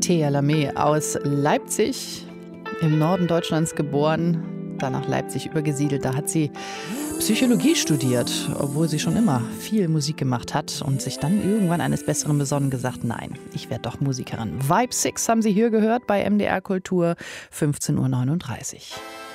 Thea Lamé aus Leipzig, im Norden Deutschlands geboren, dann nach Leipzig übergesiedelt. Da hat sie Psychologie studiert, obwohl sie schon immer viel Musik gemacht hat und sich dann irgendwann eines Besseren besonnen gesagt, nein, ich werde doch Musikerin. Vibe 6 haben Sie hier gehört bei MDR Kultur, 15:39 Uhr.